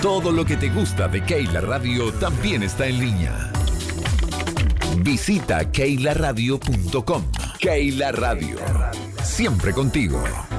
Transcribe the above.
Todo lo que te gusta de Keila Radio también está en línea. Visita keilaradio.com. Keila Radio. Siempre contigo.